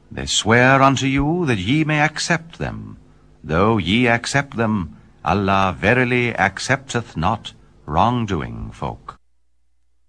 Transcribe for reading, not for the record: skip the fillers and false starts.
They swear unto you that ye may accept them. Though ye accept them, Allah verily accepteth not wrongdoing folk.